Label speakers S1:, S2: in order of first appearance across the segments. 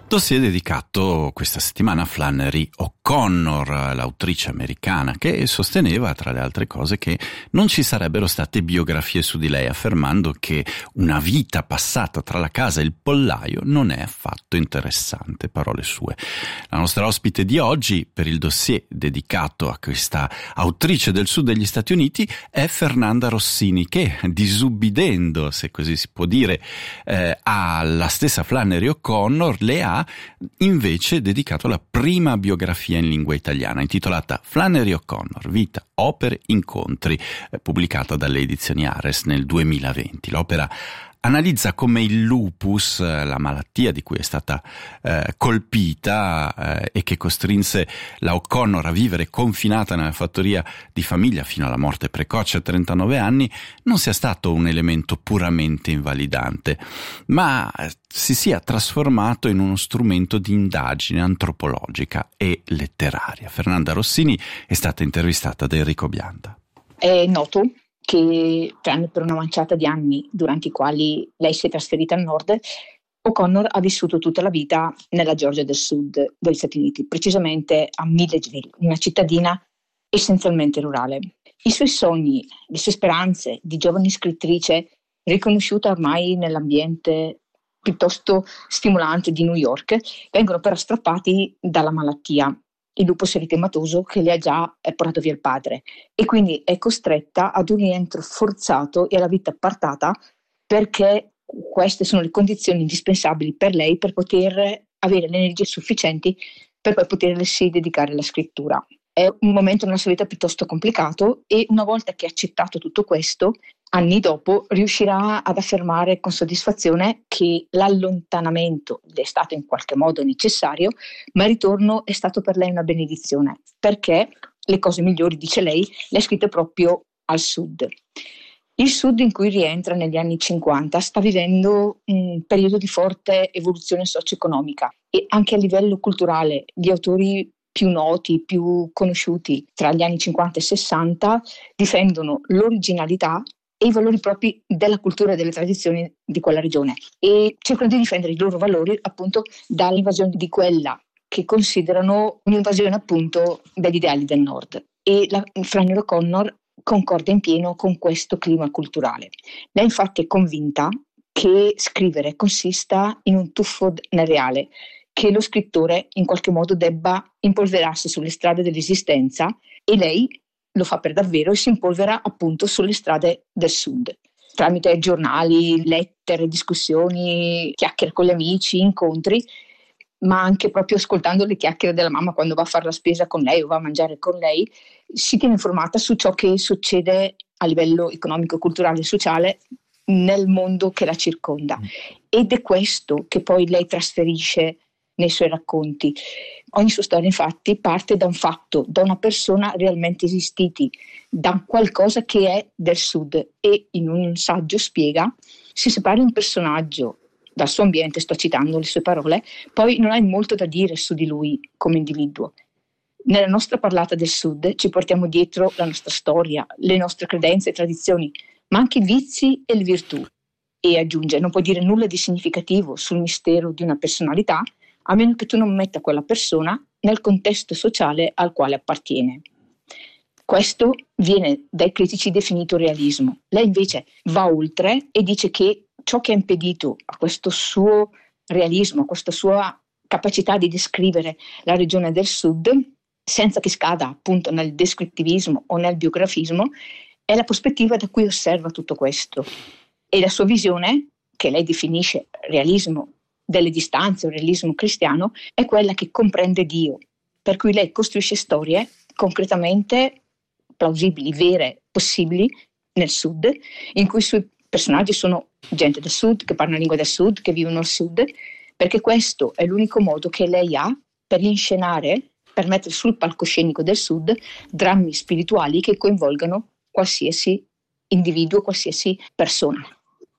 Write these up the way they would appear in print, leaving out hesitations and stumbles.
S1: Dossier dedicato questa settimana a Flannery O'Connor, l'autrice americana, che sosteneva, tra le altre cose, che non ci sarebbero state biografie su di lei, affermando che una vita passata tra la casa e il pollaio non è affatto interessante, parole sue. La nostra ospite di oggi, per il dossier dedicato a questa autrice del sud degli Stati Uniti, è Fernanda Rossini, che, disubbidendo, se così si può dire, alla stessa Flannery O'Connor, le ha invece dedicato la prima biografia in lingua italiana, intitolata Flannery O'Connor, vita, opere, incontri, pubblicata dalle edizioni Ares nel 2020. L'opera analizza come il lupus, la malattia di cui è stata colpita e che costrinse la O'Connor a vivere confinata nella fattoria di famiglia fino alla morte precoce a 39 anni, non sia stato un elemento puramente invalidante, ma si sia trasformato in uno strumento di indagine antropologica e letteraria. Fernanda Rossini è stata intervistata da Enrico Bianda.
S2: È noto che, tranne per una manciata di anni durante i quali lei si è trasferita al nord, O'Connor ha vissuto tutta la vita nella Georgia del sud degli Stati Uniti, precisamente a Milledgeville, una cittadina essenzialmente rurale. I suoi sogni, le sue speranze di giovane scrittrice, riconosciuta ormai nell'ambiente piuttosto stimolante di New York, vengono però strappati dalla malattia, il lupus eritematoso, che le ha già portato via il padre, e quindi è costretta ad un rientro forzato e alla vita appartata, perché queste sono le condizioni indispensabili per lei per poter avere le energie sufficienti per poi potersi dedicare alla scrittura. È un momento nella sua vita piuttosto complicato, e una volta che ha accettato tutto questo, anni dopo riuscirà ad affermare con soddisfazione che l'allontanamento è stato in qualche modo necessario, ma il ritorno è stato per lei una benedizione, perché le cose migliori, dice lei, le ha scritte proprio al sud. Il sud in cui rientra negli anni 50 sta vivendo un periodo di forte evoluzione socio-economica, e anche a livello culturale gli autori più noti, più conosciuti tra gli anni 50 e 60 difendono l'originalità e i valori propri della cultura e delle tradizioni di quella regione, e cercano di difendere i loro valori appunto dall'invasione di quella che considerano un'invasione appunto degli ideali del nord. E la Flannery O'Connor concorda in pieno con questo clima culturale. Lei infatti è convinta che scrivere consista in un tuffo nel reale, che lo scrittore in qualche modo debba impolverarsi sulle strade dell'esistenza, e lei lo fa per davvero e si impolvera appunto sulle strade del sud, tramite giornali, lettere, discussioni, chiacchiere con gli amici, incontri, ma anche proprio ascoltando le chiacchiere della mamma quando va a fare la spesa con lei o va a mangiare con lei, si tiene informata su ciò che succede a livello economico, culturale e sociale nel mondo che la circonda. Ed è questo che poi lei trasferisce nei suoi racconti. Ogni sua storia infatti parte da un fatto, da una persona realmente esistiti, da qualcosa che è del sud, e in un saggio spiega: se separi un personaggio dal suo ambiente, sto citando le sue parole, poi non hai molto da dire su di lui come individuo. Nella nostra parlata del sud ci portiamo dietro la nostra storia, le nostre credenze e tradizioni, ma anche i vizi e le virtù. E aggiunge: non puoi dire nulla di significativo sul mistero di una personalità a meno che tu non metta quella persona nel contesto sociale al quale appartiene. Questo viene dai critici definito realismo. Lei invece va oltre e dice che ciò che ha impedito a questo suo realismo, a questa sua capacità di descrivere la regione del sud, senza che scada appunto nel descrittivismo o nel biografismo, è la prospettiva da cui osserva tutto questo. E la sua visione, che lei definisce realismo delle distanze o realismo cristiano, è quella che comprende Dio, per cui lei costruisce storie concretamente plausibili, vere, possibili nel sud, in cui i suoi personaggi sono gente del sud, che parla la lingua del sud, che vivono al sud, perché questo è l'unico modo che lei ha per inscenare, per mettere sul palcoscenico del sud drammi spirituali che coinvolgano qualsiasi individuo, qualsiasi persona.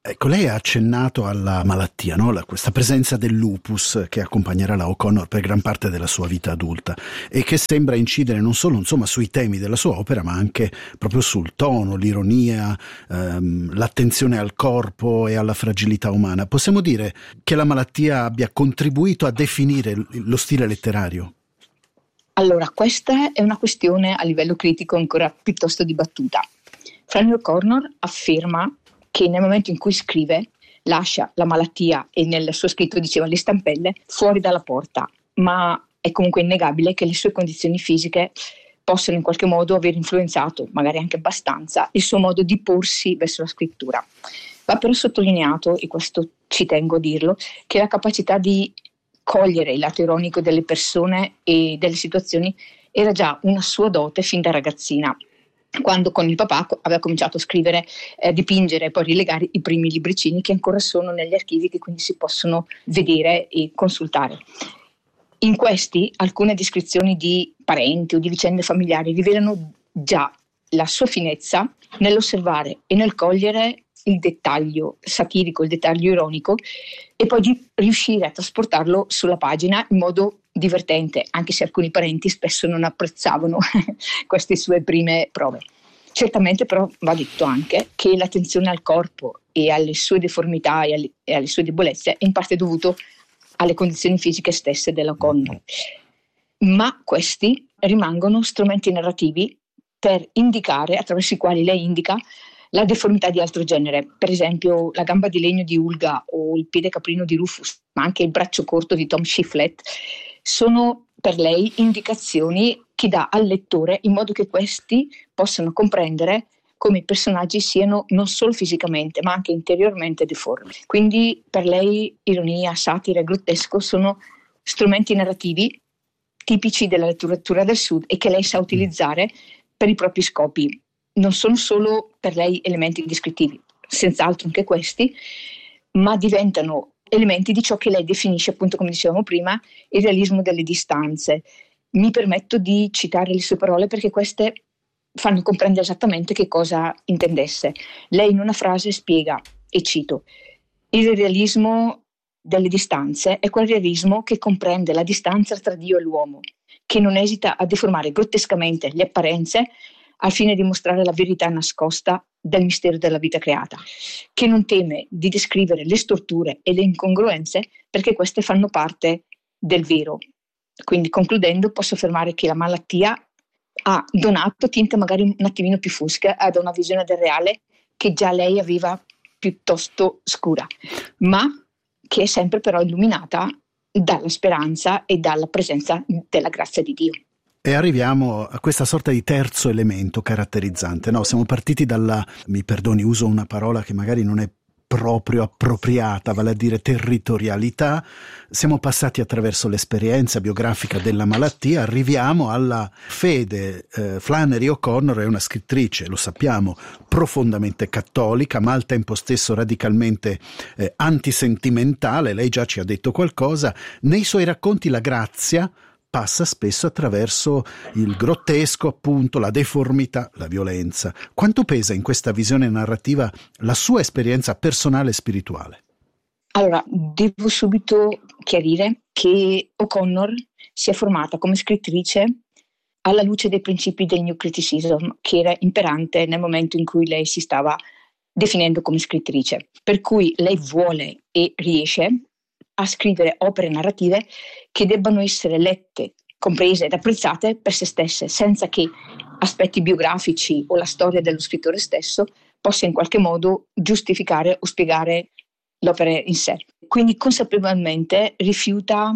S3: Ecco, lei ha accennato alla malattia, no? Questa presenza del lupus che accompagnerà la O'Connor per gran parte della sua vita adulta e che sembra incidere non solo sui temi della sua opera, ma anche proprio sul tono, l'ironia, l'attenzione al corpo e alla fragilità umana. Possiamo dire che la malattia abbia contribuito a definire lo stile letterario?
S2: Allora, questa è una questione a livello critico ancora piuttosto dibattuta. Flannery O'Connor afferma che nel momento in cui scrive lascia la malattia, e nel suo scritto diceva le stampelle, fuori dalla porta, ma è comunque innegabile che le sue condizioni fisiche possono in qualche modo aver influenzato, magari anche abbastanza, il suo modo di porsi verso la scrittura. Va però sottolineato, e questo ci tengo a dirlo, che la capacità di cogliere il lato ironico delle persone e delle situazioni era già una sua dote fin da ragazzina, quando con il papà aveva cominciato a scrivere, dipingere e poi rilegare i primi libricini che ancora sono negli archivi, che quindi si possono vedere e consultare. In questi alcune descrizioni di parenti o di vicende familiari rivelano già la sua finezza nell'osservare e nel cogliere il dettaglio satirico, il dettaglio ironico, e poi di riuscire a trasportarlo sulla pagina in modo divertente, anche se alcuni parenti spesso non apprezzavano queste sue prime prove. Certamente però va detto anche che l'attenzione al corpo e alle sue deformità e alle sue debolezze è in parte dovuto alle condizioni fisiche stesse della O'Connor, ma questi rimangono strumenti narrativi per indicare, attraverso i quali lei indica la deformità di altro genere, per esempio la gamba di legno di Ulga o il piede caprino di Rufus, ma anche il braccio corto di Tom Shiflett, sono per lei indicazioni che dà al lettore in modo che questi possano comprendere come i personaggi siano non solo fisicamente ma anche interiormente deformi. Quindi per lei ironia, satira e grottesco sono strumenti narrativi tipici della letteratura del Sud e che lei sa utilizzare per i propri scopi. Non sono solo per lei elementi descrittivi, senz'altro anche questi, ma diventano elementi di ciò che lei definisce, appunto come dicevamo prima, il realismo delle distanze. Mi permetto di citare le sue parole perché queste fanno comprendere esattamente che cosa intendesse. Lei in una frase spiega, e cito: il realismo delle distanze è quel realismo che comprende la distanza tra Dio e l'uomo, che non esita a deformare grottescamente le apparenze al fine di mostrare la verità nascosta del mistero della vita creata, che non teme di descrivere le storture e le incongruenze perché queste fanno parte del vero. Quindi, concludendo, posso affermare che la malattia ha donato tinte magari un attimino più fusche ad una visione del reale che già lei aveva piuttosto scura, ma che è sempre però illuminata dalla speranza e dalla presenza della grazia di Dio.
S3: E arriviamo a questa sorta di terzo elemento caratterizzante, no? Siamo partiti dalla, mi perdoni, uso una parola che magari non è proprio appropriata, vale a dire territorialità, siamo passati attraverso l'esperienza biografica della malattia, arriviamo alla fede. Flannery O'Connor è una scrittrice, lo sappiamo, profondamente cattolica, ma al tempo stesso radicalmente antisentimentale. Lei già ci ha detto qualcosa. Nei suoi racconti la grazia passa spesso attraverso il grottesco, appunto, la deformità, la violenza. Quanto pesa in questa visione narrativa la sua esperienza personale e spirituale?
S2: Allora, devo subito chiarire che O'Connor si è formata come scrittrice alla luce dei principi del New Criticism, che era imperante nel momento in cui lei si stava definendo come scrittrice. Per cui lei vuole e riesce a scrivere opere narrative che debbano essere lette, comprese ed apprezzate per se stesse, senza che aspetti biografici o la storia dello scrittore stesso possa in qualche modo giustificare o spiegare l'opera in sé. Quindi consapevolmente rifiuta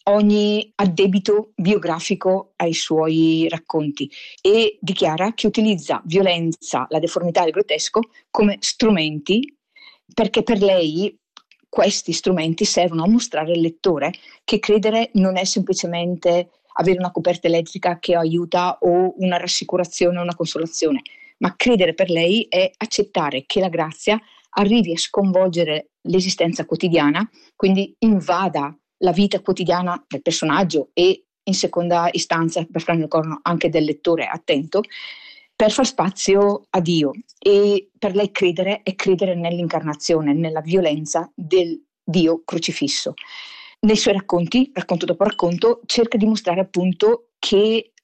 S2: ogni addebito biografico ai suoi racconti e dichiara che utilizza violenza, la deformità e il grottesco come strumenti, perché per lei questi strumenti servono a mostrare al lettore che credere non è semplicemente avere una coperta elettrica che aiuta o una rassicurazione o una consolazione, ma credere per lei è accettare che la grazia arrivi a sconvolgere l'esistenza quotidiana, quindi invada la vita quotidiana del personaggio e in seconda istanza, per Flannery O'Connor, anche del lettore attento, per far spazio a Dio, e per lei credere è credere nell'incarnazione, nella violenza del Dio crocifisso. Nei suoi racconti, racconto dopo racconto, cerca di mostrare appunto che